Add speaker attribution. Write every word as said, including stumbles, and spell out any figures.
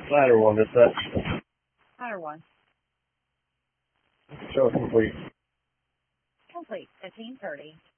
Speaker 1: Ladder one, is that?
Speaker 2: Ladder one.
Speaker 1: Show complete.
Speaker 2: Complete. fifteen thirty.